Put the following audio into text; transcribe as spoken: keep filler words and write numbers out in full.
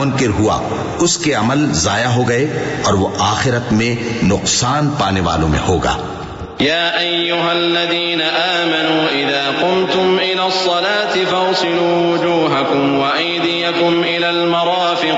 मुनकिर हुआ उसके अमल जाया हो गए और वो आखिरत में नुकसान पाने वालों में होगा। या अय्युहल्लज़ीन आमनू इज़ा कुमतुम इलस्सलाति फग़सिलू वुजूहकुम व अयदियकुम इलल मराफ़िक़